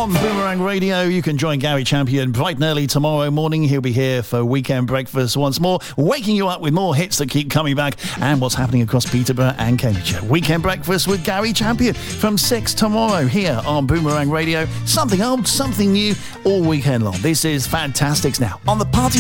on Boomerang Radio. You can join Gary Champion bright and early tomorrow morning. He'll be here for Weekend Breakfast once more, waking you up with more hits that keep coming back and what's happening across Peterborough and Cambridgeshire. Weekend Breakfast with Gary Champion from 6 tomorrow here on Boomerang Radio. Something old, something new, all weekend long. This is Fantastics now on the Party